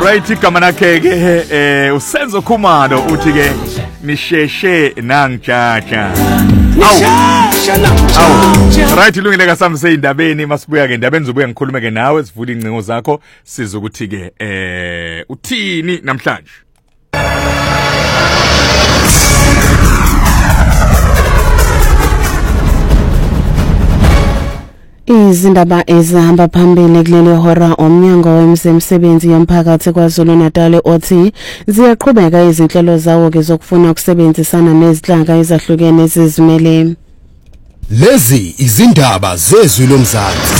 Right igama lakhe ke uSenzo Khumalo uthi ke nisheshe nangjaja. Right ilungile ka samse indabeni masibuya ke indabeni zobuya ngikhulume ke nawe sivula incingo zakho siza ukuthi ke uthini namhlanje. Izindaba ezihamba phambili kuleli hora omnyango wemisebenzi yomphakathi KwaZulu-Natal othi ziyaqhubeka izinhlelo zawo ke zokufuna ukusebenzisana nezinhlaka ezahlukene ezizimele. Lezi izindaba zezwi lomzansi.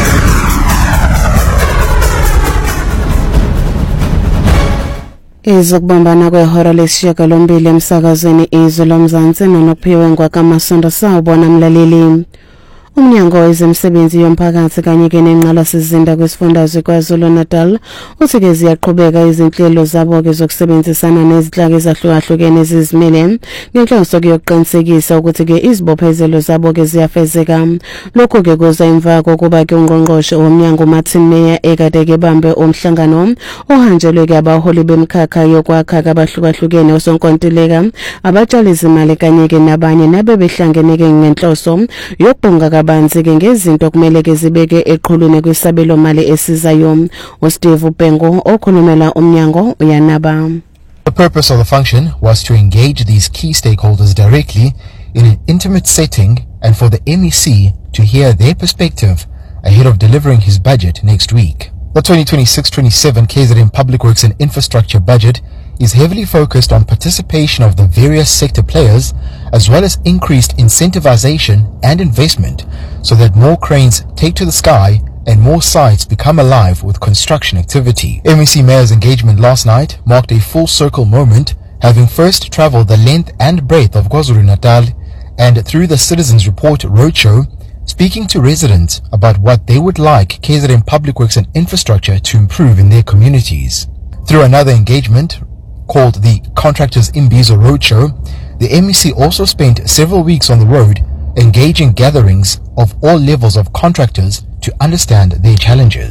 Izokubambana kwehora lesishiyagalombili emsakazweni izwi lomzansi nonophiwe ngwakaMasondo sawubona mlaleli. Umnyango wezemisebenzi yomphakathi kanye ke nenqalasizinda kwesifundazwe KwaZulu-Natal uthi ke ziyaqhubeka izinhlelo zabo ke zokusebenzisana nezinhlaka ezahlukahlukene ezizimele ngenhloso yokuqinisekisa ukuthi ke izibophezelo zabo ke ziyafezeka. Lokho ke kuza emva kokuba ke ungqongqoshe womnyango Martin Meyer ekade ke bambe umhlangano ohanjelwe ke abaholi bemkhakha yokwakha abahlukahlukene osonkontileka abatshali izimali kanye ke nabanye nabe behlangene ke ngenhloso yokubonga banzi ke ngezinto kumele ke zibeke eqhulwini kwisabelo mali esizayo. uSteve Upengo okhulumela umnyango uyanaba. The purpose of the function was to engage these key stakeholders directly in an intimate setting and for the MEC to hear their perspective ahead of delivering his budget next week. The 2026-27 KZN Public Works and Infrastructure budget is heavily focused on participation of the various sector players as well as increased incentivization and investment so that more cranes take to the sky and more sites become alive with construction activity. MEC Mayor's engagement last night marked a full circle moment, having first traveled the length and breadth of KwaZulu-Natal and through the Citizens Report Roadshow, speaking to residents about what they would like KZN Public Works and Infrastructure to improve in their communities. Through another engagement called the Contractors Imbizo Roadshow, the MEC also spent several weeks on the road engaging gatherings of all levels of contractors to understand their challenges.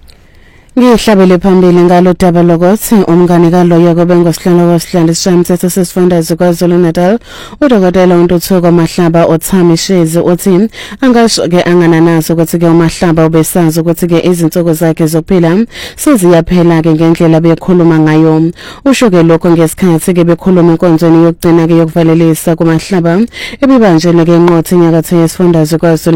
Ngihlabele phambili ngalo daba lokuthi umngane kaloyo kobengosihlalo kwesihlalo sishamthetho sesifundazwe KwaZulu-Natal uDokotela uNtuthuko Mahlaba othamishezi uthi angasho ke angananazo ukuthi ke uMahlaba ubesazi ukuthi ke izinsuku zakhe zokuphila seziyaphela ke ngendlela bekhuluma ngayo. Usho ke lokho ngesikhathi ke bekhuluma enkonzweni yokugcina ke yokuvalelisa kuMahlaba ebibanjelwe ke enqothi inyakatho yesifundazwe KwaZulu